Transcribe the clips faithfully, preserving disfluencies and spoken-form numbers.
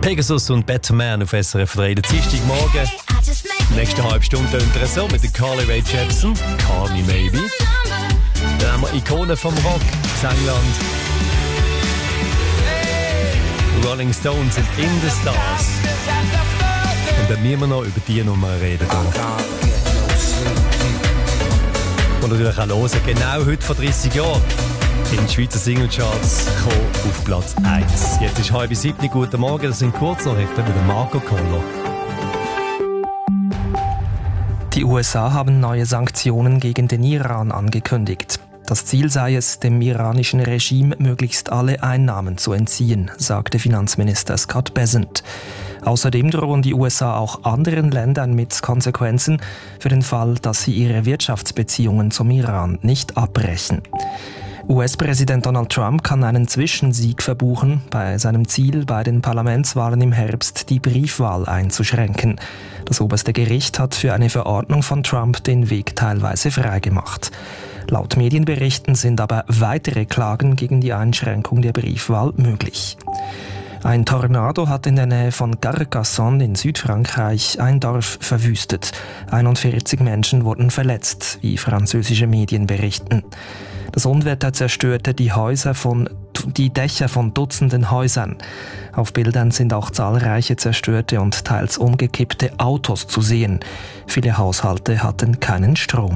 Pegasus und Better Man auf S R F drei. Der Dienstagmorgen. Die nächste halbe Stunde unter so mit der Carly Rae Jepsen. Call Me Maybe. Dann haben wir Ikonen vom Rock aus England. Rolling Stones sind In The Stars. Und dann müssen wir noch über die Nummer reden. Und natürlich auch hören, genau heute vor dreissig Jahren in den Schweizer Singlecharts auf Platz eins. Jetzt ist halb sieben, guten Morgen, das sind Kurznachrichten mit Marco Koller. Die U S A haben neue Sanktionen gegen den Iran angekündigt. Das Ziel sei es, dem iranischen Regime möglichst alle Einnahmen zu entziehen, sagte Finanzminister Scott Bessent. Außerdem drohen die U S A auch anderen Ländern mit Konsequenzen für den Fall, dass sie ihre Wirtschaftsbeziehungen zum Iran nicht abbrechen. U S-Präsident Donald Trump kann einen Zwischensieg verbuchen bei seinem Ziel, bei den Parlamentswahlen im Herbst die Briefwahl einzuschränken. Das oberste Gericht hat für eine Verordnung von Trump den Weg teilweise freigemacht. Laut Medienberichten sind aber weitere Klagen gegen die Einschränkung der Briefwahl möglich. Ein Tornado hat in der Nähe von Carcassonne in Südfrankreich ein Dorf verwüstet. einundvierzig Menschen wurden verletzt, wie französische Medien berichten. Das Unwetter zerstörte die Häuser von, die Dächer von Dutzenden Häusern. Auf Bildern sind auch zahlreiche zerstörte und teils umgekippte Autos zu sehen. Viele Haushalte hatten keinen Strom.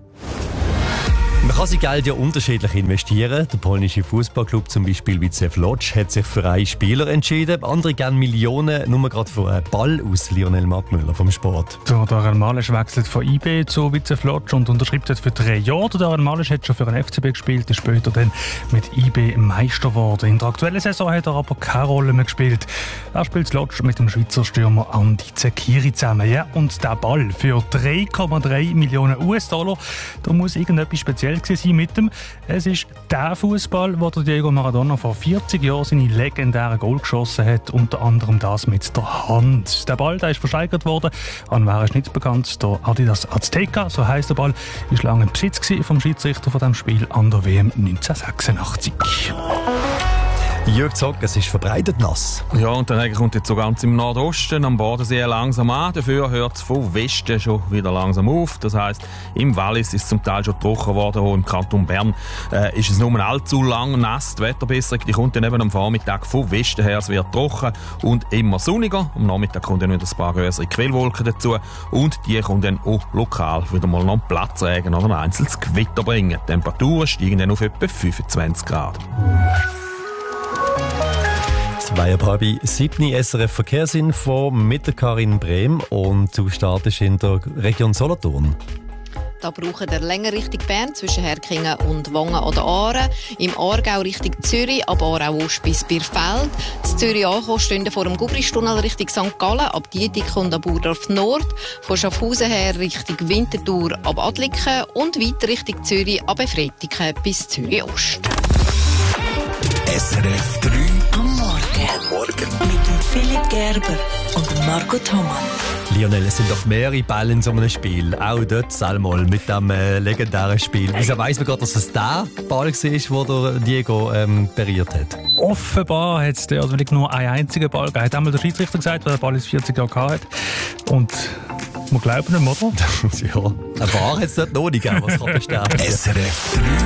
Man kann sein Geld ja unterschiedlich investieren. Der polnische Fußballclub, zum Beispiel Widzew Łódź, hat sich für einen Spieler entschieden. Andere geben Millionen nur gerade für einen Ball aus. Lionel Markmüller vom Sport. Der Darren Malisch wechselt von I B zu Widzew Łódź und unterschreibt dort für drei Jahre. Der Darren Malisch hat schon für den F C B gespielt, ist später dann mit I B Meister geworden. In der aktuellen Saison hat er aber keine Rolle mehr gespielt. Er spielt Łódź mit dem Schweizer Stürmer Andi Zekiri zusammen. Ja, und der Ball für drei Komma drei Millionen U S-Dollar, da muss irgendetwas speziell sein mit dem. Es ist der Fußball, wo der Diego Maradona vor vierzig Jahren seine legendären Goal geschossen hat, unter anderem das mit der Hand. Der Ball, der ist versteigert worden, an wer ist nicht bekannt, der Adidas Azteca, so heisst der Ball, ist lange im Besitz vom Schiedsrichter von diesem Spiel an der W M neunzehnhundertsechsundachtzig. Jürg Zock, es ist verbreitet nass. Ja, und dann kommt jetzt so ganz im Nordosten am Bodensee langsam an. Dafür hört es von Westen schon wieder langsam auf. Das heisst, im Wallis ist es zum Teil schon trocken geworden. Auch im Kanton Bern äh, ist es nur allzu lang nass. Die Wetterbesserung die kommt dann eben am Vormittag von Westen her. Es wird trocken und immer sonniger. Am Nachmittag kommen dann wieder ein paar größere Quellwolken dazu. Und die können dann auch lokal wieder mal noch einen Platzregen oder ein einzelnes Gewitter bringen. Die Temperaturen steigen dann auf etwa fünfundzwanzig Grad. Zwei ab halb sieben S R F Verkehrsinfo mit der Karin Brehm und du startest in der Region Solothurn. Da braucht ihr länger Richtung Bern zwischen Herkingen und Wangen oder Aaren. Im Aargau Richtung Zürich, ab Aarau-Ost bis Birfeld. In Zürich ankommen stehen vor dem Gubristunnel Richtung Sankt Gallen, ab Dietik und ab Burdorf Nord. Von Schaffhausen her Richtung Winterthur ab Adliken und weiter Richtung Zürich ab Efretiken bis Zürich Ost. S R F drei am Morgen. Am Morgen. Mit dem Philipp Gerber und dem Marco Thomann. Lionel, es sind doch mehrere Bälle in so einem Spiel. Auch dort einmal mit dem äh, legendären Spiel. Wieso weiss man gerade, dass es der Ball war, den der Diego ähm, pariert hat? Offenbar hat es also nicht nur einen einzigen Ball gegeben. Hat einmal der Schiedsrichter gesagt, weil der Ball jetzt vierzig Jahre gehabt hat. Und wir glauben ihm, oder? Ja, eine Wahr hat es dort noch nicht gegeben, was kann bestätigen. S R F drei